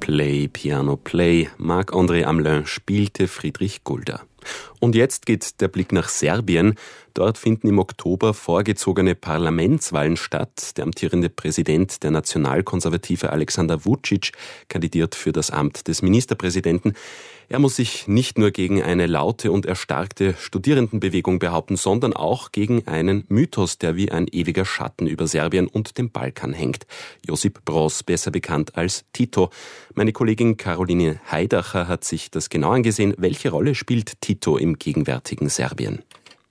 Play, Piano Play. Marc-André Hamelin spielte Friedrich Gulda. Und jetzt geht der Blick nach Serbien. Dort finden im Oktober vorgezogene Parlamentswahlen statt. Der amtierende Präsident, der Nationalkonservative Aleksandar Vučić, kandidiert für das Amt des Ministerpräsidenten. Er muss sich nicht nur gegen eine laute und erstarkte Studierendenbewegung behaupten, sondern auch gegen einen Mythos, der wie ein ewiger Schatten über Serbien und dem Balkan hängt. Josip Broz, besser bekannt als Tito. Meine Kollegin Caroline Heidacher hat sich das genau angesehen. Welche Rolle spielt Tito im gegenwärtigen Serbien?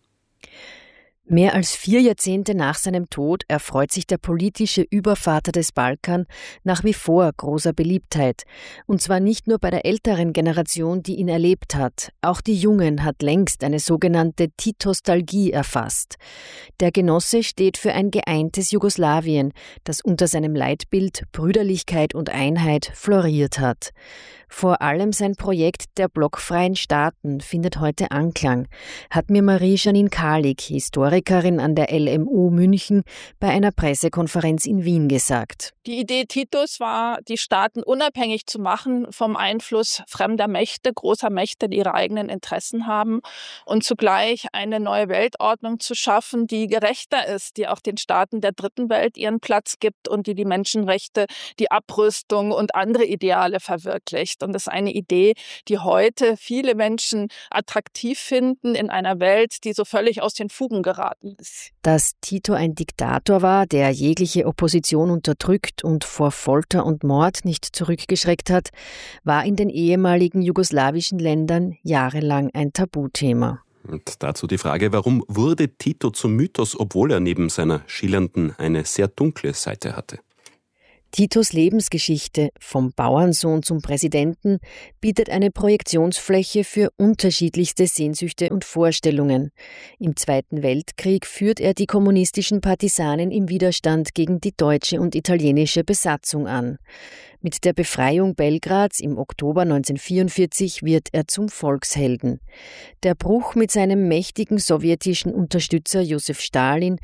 Mehr als 4 Jahrzehnte nach seinem Tod erfreut sich der politische Übervater des Balkan nach wie vor großer Beliebtheit. Und zwar nicht nur bei der älteren Generation, die ihn erlebt hat. Auch die Jungen hat längst eine sogenannte Titostalgie erfasst. Der Genosse steht für ein geeintes Jugoslawien, das unter seinem Leitbild Brüderlichkeit und Einheit floriert hat. Vor allem sein Projekt der blockfreien Staaten findet heute Anklang, hat mir Marie-Janine Kalik, Historikerin an der LMU München, bei einer Pressekonferenz in Wien gesagt. Die Idee Titos war, die Staaten unabhängig zu machen vom Einfluss fremder Mächte, großer Mächte, die ihre eigenen Interessen haben, und zugleich eine neue Weltordnung zu schaffen, die gerechter ist, die auch den Staaten der dritten Welt ihren Platz gibt und die Menschenrechte, die Abrüstung und andere Ideale verwirklicht. Und das ist eine Idee, die heute viele Menschen attraktiv finden in einer Welt, die so völlig aus den Fugen geraten ist. Dass Tito ein Diktator war, der jegliche Opposition unterdrückt und vor Folter und Mord nicht zurückgeschreckt hat, war in den ehemaligen jugoslawischen Ländern jahrelang ein Tabuthema. Und dazu die Frage, warum wurde Tito zum Mythos, obwohl er neben seiner schillernden eine sehr dunkle Seite hatte? Titos Lebensgeschichte vom Bauernsohn zum Präsidenten bietet eine Projektionsfläche für unterschiedlichste Sehnsüchte und Vorstellungen. Im Zweiten Weltkrieg führt er die kommunistischen Partisanen im Widerstand gegen die deutsche und italienische Besatzung an. Mit der Befreiung Belgrads im Oktober 1944 wird er zum Volkshelden. Der Bruch mit seinem mächtigen sowjetischen Unterstützer Josef Stalin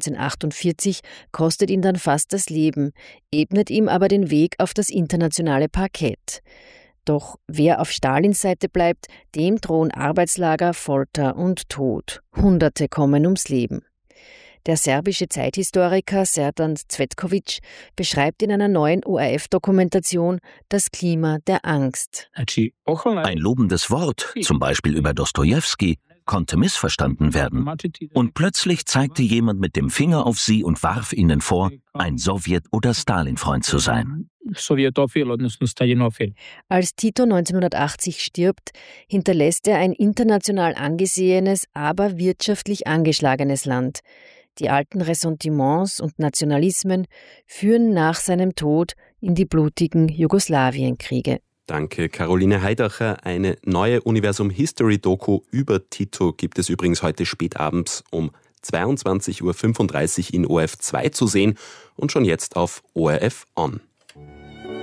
1948 kostet ihn dann fast das Leben, ebnet ihm aber den Weg auf das internationale Parkett. Doch wer auf Stalins Seite bleibt, dem drohen Arbeitslager, Folter und Tod. Hunderte kommen ums Leben. Der serbische Zeithistoriker Serdar Cvetković beschreibt in einer neuen ORF-Dokumentation das Klima der Angst. Ein lobendes Wort, zum Beispiel über Dostojewski, konnte missverstanden werden. Und plötzlich zeigte jemand mit dem Finger auf sie und warf ihnen vor, ein Sowjet- oder Stalin-Freund zu sein. Als Tito 1980 stirbt, hinterlässt er ein international angesehenes, aber wirtschaftlich angeschlagenes Land. Die alten Ressentiments und Nationalismen führen nach seinem Tod in die blutigen Jugoslawienkriege. Danke, Caroline Heidacher. Eine neue Universum-History-Doku über Tito gibt es übrigens heute spätabends um 22.35 Uhr in ORF 2 zu sehen und schon jetzt auf ORF On.